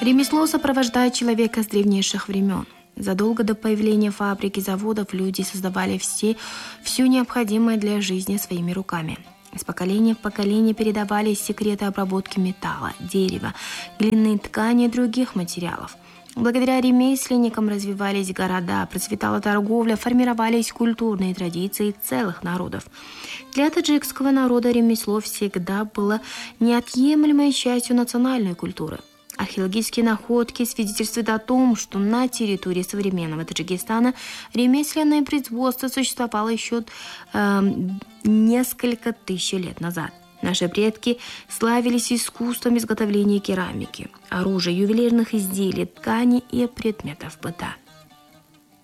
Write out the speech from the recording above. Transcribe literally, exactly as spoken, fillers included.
Ремесло сопровождает человека с древнейших времен. Задолго до появления фабрик и заводов люди создавали все, все необходимое для жизни своими руками. Из поколения в поколение передавались секреты обработки металла, дерева, глины, ткани и других материалов. Благодаря ремесленникам развивались города, процветала торговля, формировались культурные традиции целых народов. Для таджикского народа ремесло всегда было неотъемлемой частью национальной культуры. Археологические находки свидетельствуют о том, что на территории современного Таджикистана ремесленное производство существовало еще э, несколько тысяч лет назад. Наши предки славились искусством изготовления керамики, оружия, ювелирных изделий, тканей и предметов быта.